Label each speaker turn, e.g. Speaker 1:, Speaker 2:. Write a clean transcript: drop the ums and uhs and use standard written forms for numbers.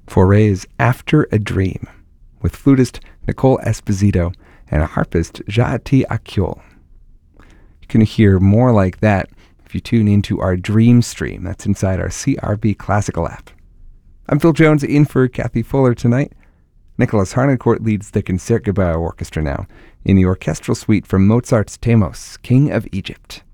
Speaker 1: Fauré's After a Dream, with flutist Nicole Esposito and a harpist Jaati Akyol. You can hear more like that if you tune into our Dream Stream. That's inside our CRB Classical app. I'm Phil Jones, in for Kathy Fuller tonight. Nicholas Harnoncourt leads the Concertgebouw Orchestra now in the orchestral suite from Mozart's Themos, King of Egypt.